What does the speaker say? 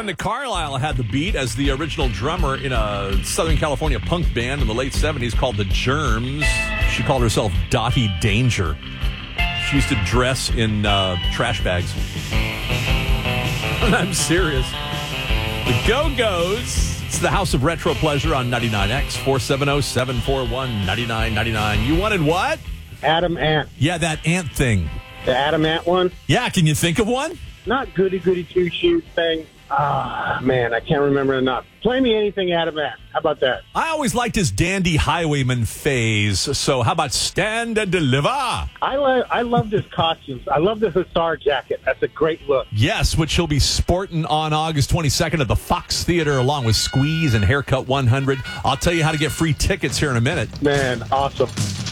Glenda Carlisle had the beat as the original drummer in a Southern California punk band in the late 70s called the Germs. She called herself Dottie Danger. She used to dress in trash bags. I'm serious. The Go-Go's. It's the House of Retro Pleasure on 99X, 470-741-9999. You wanted what? Adam Ant. Yeah, that ant thing. The Adam Ant one? Yeah, can you think of one? Not goody goody two shoes thing. Man, I can't remember enough. Play me anything Adam Ant. How about that? I always liked his dandy highwayman phase. So how about Stand and Deliver? I loved his costumes. I love the Hussar jacket. That's a great look. Yes, which he'll be sporting on August 22nd at the Fox Theater along with Squeeze and Haircut 100. I'll tell you how to get free tickets here in a minute. Man, awesome.